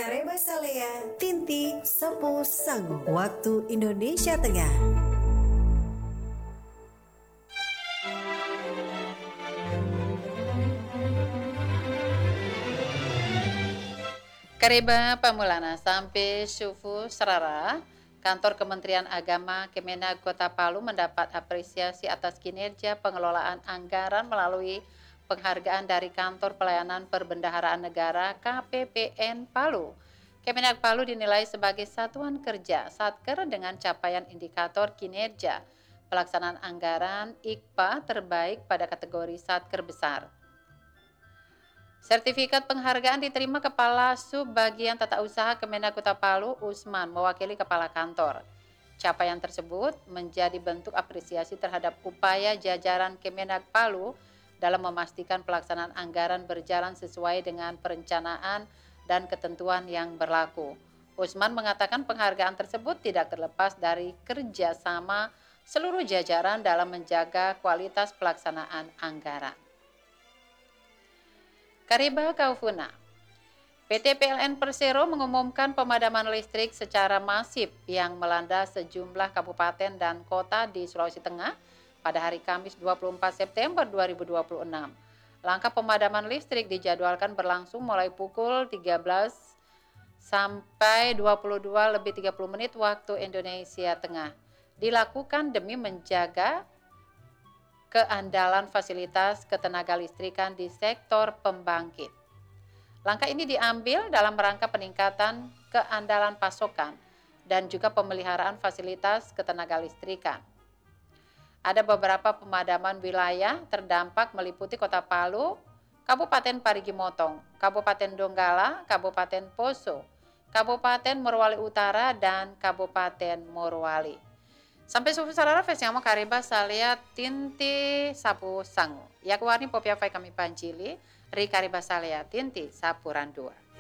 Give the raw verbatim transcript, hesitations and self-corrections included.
Kareba Salea, Tinti, Sapu Sangu. Waktu Indonesia Tengah. Kareba Pamulana sampai Sufu Serara, Kantor Kementerian Agama Kemenag Kota Palu mendapat apresiasi atas kinerja pengelolaan anggaran melalui penghargaan dari Kantor Pelayanan Perbendaharaan Negara K P P N Palu. Kemenag Palu dinilai sebagai satuan kerja Satker dengan capaian indikator kinerja pelaksanaan anggaran I K P A terbaik pada kategori Satker besar. Sertifikat penghargaan diterima Kepala Subbagian Tata Usaha Kemenag Kota Palu, Usman, mewakili Kepala Kantor. Capaian tersebut menjadi bentuk apresiasi terhadap upaya jajaran Kemenag Palu dalam memastikan pelaksanaan anggaran berjalan sesuai dengan perencanaan dan ketentuan yang berlaku. Usman mengatakan penghargaan tersebut tidak terlepas dari kerjasama seluruh jajaran dalam menjaga kualitas pelaksanaan anggaran. Kareba Kaufuna, P T P L N Persero mengumumkan pemadaman listrik secara masif yang melanda sejumlah kabupaten dan kota di Sulawesi Tengah pada hari Kamis dua puluh empat September dua ribu dua puluh enam. Langkah pemadaman listrik dijadwalkan berlangsung mulai pukul tiga belas sampai dua puluh dua lebih tiga puluh menit waktu Indonesia Tengah. Dilakukan demi menjaga keandalan fasilitas ketenaga listrikan di sektor pembangkit. Langkah ini diambil dalam rangka peningkatan keandalan pasokan dan juga pemeliharaan fasilitas ketenaga listrikan. Ada beberapa pemadaman wilayah terdampak meliputi Kota Palu, Kabupaten Parigi Motong, Kabupaten Donggala, Kabupaten Poso, Kabupaten Morowali Utara, dan Kabupaten Morowali. Sampai sufu sarara fesiamo Kareba Salea Tinti Sapu Sangu. Yak warni popia fai kami panjili ri Kareba Salea Tinti Sapuran dua.